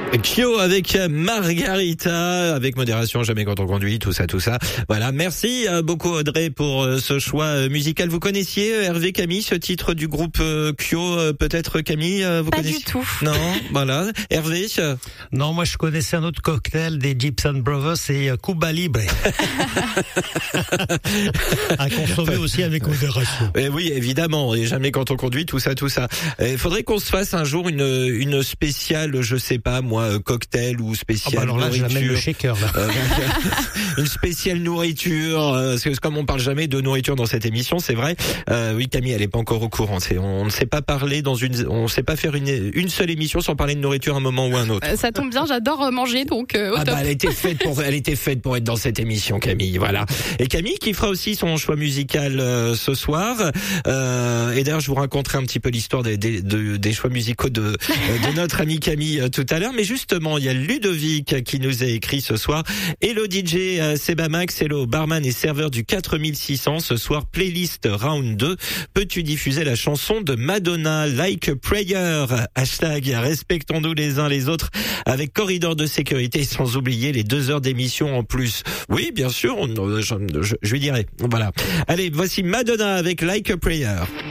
Kyo avec Margarita, avec modération, jamais quand on conduit, tout ça. Voilà, merci beaucoup Audrey pour ce choix musical. Vous connaissiez Hervé, Camille, ce titre du groupe Kyo, peut-être Camille, vous Pas connaissiez? du tout. Non, voilà. Hervé? Non, moi je connaissais un autre cocktail des Gibson Brothers, c'est Cuba Libre. À consommer aussi avec modération. Oui, évidemment, et jamais quand on conduit, tout ça. Il faudrait qu'on se fasse un jour une spéciale, je sais pas moi, cocktail ou spéciale alors là, nourriture. j'amène le shaker là. Une spéciale nourriture, parce que comme on parle jamais de nourriture dans cette émission, c'est vrai. Oui, Camille, elle est pas encore au courant. On ne sait pas parler on sait pas faire une seule émission sans parler de nourriture à un moment ou à un autre. Ça tombe bien, j'adore manger, donc au top. Elle était faite pour être dans cette émission, Camille. Voilà. Et Camille qui fera aussi son choix musical ce soir. Et d'ailleurs, je vous raconterai un petit peu l'histoire des choix musicaux de notre amie Camille tout à l'heure. Mais justement, il y a Ludovic qui nous a écrit ce soir. Hello DJ Seba Max, hello barman et serveur du 4600. Ce soir, playlist round 2. Peux-tu diffuser la chanson de Madonna, Like a Prayer? Hashtag respectons-nous les uns les autres avec corridor de sécurité, sans oublier les 2 heures d'émission en plus. Oui, bien sûr, je lui dirai. Voilà. Allez, voici Madonna avec Like a Prayer.